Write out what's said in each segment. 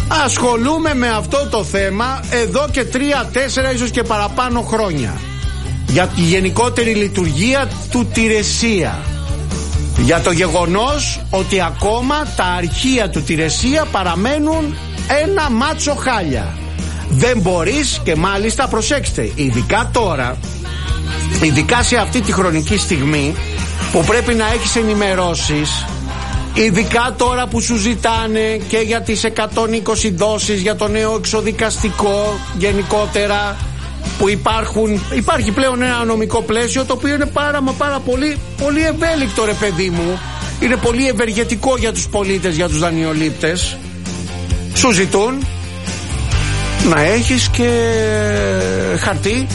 Ασχολούμαι με αυτό το θέμα εδώ και 3-4 ίσως και παραπάνω χρόνια. Για τη γενικότερη λειτουργία του Τηρεσία. Για το γεγονός ότι ακόμα τα αρχεία του Τηρεσία παραμένουν ένα μάτσο χάλια. Δεν μπορείς, και μάλιστα προσέξτε, ειδικά τώρα, ειδικά σε αυτή τη χρονική στιγμή που πρέπει να έχεις ενημερώσεις, ειδικά τώρα που σου ζητάνε και για τις 120 δόσεις για το νέο εξοδικαστικό γενικότερα, που υπάρχει πλέον ένα νομικό πλαίσιο το οποίο είναι πάρα πολύ ευέλικτο, ρε παιδί μου. Είναι πολύ ευεργετικό για τους πολίτες, για τους δανειολήπτες. Σου ζητούν να έχεις και χαρτί,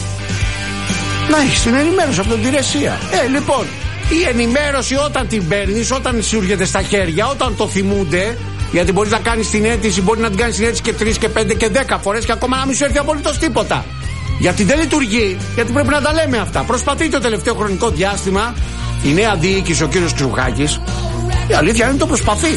να έχεις την ενημέρωση από την Τηρεσία. Λοιπόν, η ενημέρωση όταν την παίρνεις, όταν σου έρχεται στα χέρια, όταν το θυμούνται, γιατί μπορείς να κάνεις την αίτηση, μπορεί να την κάνεις την αίτηση και 3 και 5 και 10 φορές και ακόμα να μην σου έρθει απολύτως τίποτα. Γιατί δεν λειτουργεί, γιατί πρέπει να τα λέμε αυτά. Προσπαθεί το τελευταίο χρονικό διάστημα η νέα διοίκηση, ο κύριος Ξουχάκης, η αλήθεια είναι το προσπαθεί.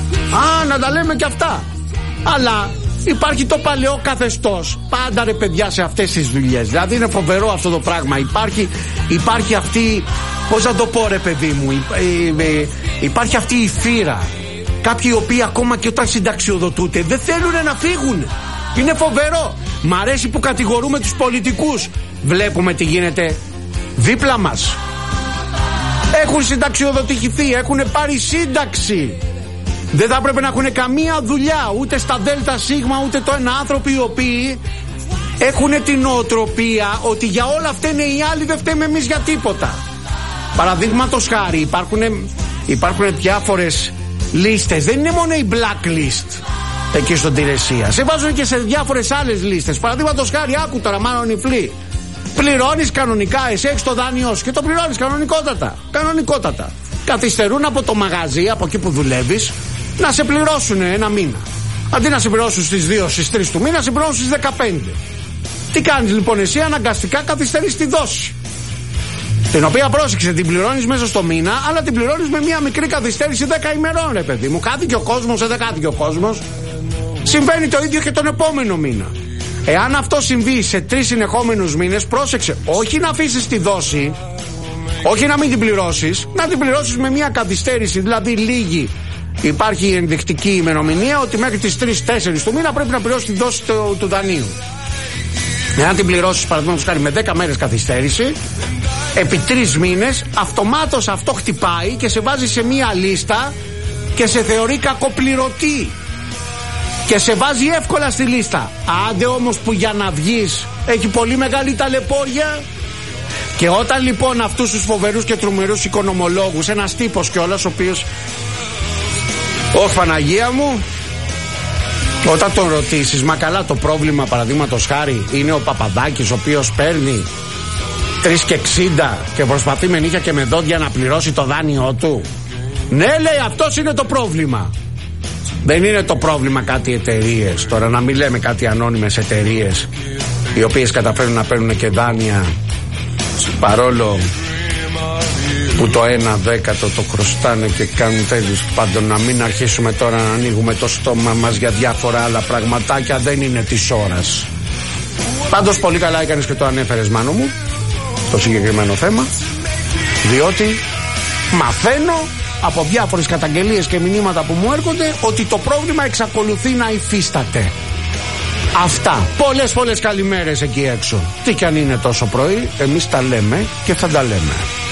Να τα λέμε και αυτά. Αλλά υπάρχει το παλαιό καθεστώς. Πάντα, ρε παιδιά, σε αυτές τις δουλειές. Δηλαδή είναι φοβερό αυτό το πράγμα. Υπάρχει αυτή, πώς να το πω, ρε παιδί μου, υπάρχει αυτή η φύρα. Κάποιοι οι οποίοι ακόμα και όταν συνταξιοδοτούνται δεν θέλουν να φύγουν. Είναι φοβερό. Μ' αρέσει που κατηγορούμε τους πολιτικούς. Βλέπουμε τι γίνεται δίπλα μας. Έχουν συνταξιοδοτηθεί, έχουν πάρει σύνταξη. Δεν θα έπρεπε να έχουν καμία δουλειά ούτε στα ΔΣ ούτε το ένα, άνθρωποι οι οποίοι έχουν την νοοτροπία ότι για όλα αυτά είναι οι άλλοι, δεν φταίμε εμείς για τίποτα. Παραδείγματος χάρη, υπάρχουν διάφορες λίστες, δεν είναι μόνο η blacklist εκεί στον Τηρεσία. Σε βάζουν και σε διάφορες άλλες λίστες. Παραδείγματος χάρη, άκου τώρα, μάλλον υφλή. Πληρώνεις κανονικά, εσύ έχεις το δάνειό σου και το πληρώνεις κανονικότατα. Καθυστερούν από το μαγαζί, από εκεί που δουλεύεις, να σε πληρώσουν ένα μήνα. Αντί να σε πληρώσουν στις 2, στις 3 του μήνα, σε πληρώσουν στις 15. Τι κάνεις λοιπόν εσύ? Αναγκαστικά καθυστερείς τη δόση. Την οποία, πρόσεξε, την πληρώνεις μέσα στο μήνα, αλλά την πληρώνεις με μια μικρή καθυστέρηση 10 ημερών, ρε παιδί μου. Χάθηκε ο κόσμος, δεν χάθηκε ο κόσμος. Συμβαίνει το ίδιο και τον επόμενο μήνα. Εάν αυτό συμβεί σε 3 συνεχόμενους μήνες, πρόσεξε, όχι να αφήσεις τη δόση, όχι να μην την πληρώσεις, να την πληρώσεις με μια καθυστέρηση, δηλαδή λίγη. Υπάρχει η ενδεικτική ημερομηνία ότι μέχρι τις 3-4 του μήνα πρέπει να πληρώσεις τη δόση του δανείου. Εάν την πληρώσεις, παραδείγματος χάρη, με 10 μέρες καθυστέρηση, επί 3 μήνες, αυτομάτως αυτό χτυπάει και σε βάζει σε μια λίστα και σε θεωρεί κακοπληρωτή. Και σε βάζει εύκολα στη λίστα. Άντε όμως που για να βγεις έχει πολύ μεγάλη ταλαιπώρια. Και όταν λοιπόν αυτούς τους φοβερούς και τρομερούς οικονομολόγους, ένας τύπος κιόλας, ο οποίος, όχι Παναγία μου, όταν τον ρωτήσεις, μα καλά, το πρόβλημα παραδείγματος χάρη είναι ο Παπαδάκης, ο οποίος παίρνει 3,60 και προσπαθεί με νύχια και με δόντια να πληρώσει το δάνειό του. Ναι, λέει, αυτός είναι το πρόβλημα. Δεν είναι το πρόβλημα κάτι εταιρείες. Τώρα να μην λέμε κάτι ανώνυμες εταιρείες οι οποίες καταφέρουν να παίρνουν και δάνεια παρόλο που το 1/10 το χρωστάνε και κάνουν τέλος πάντων. Να μην αρχίσουμε τώρα να ανοίγουμε το στόμα μας για διάφορα άλλα πραγματάκια, δεν είναι της ώρας. Πάντως πολύ καλά έκανες και το ανέφερες, Μάνο μου, το συγκεκριμένο θέμα, διότι μαθαίνω από διάφορες καταγγελίες και μηνύματα που μου έρχονται ότι το πρόβλημα εξακολουθεί να υφίσταται. Αυτά. Πολλές καλημέρες εκεί έξω. Τι κι αν είναι τόσο πρωί, εμείς τα λέμε και θα τα λέμε.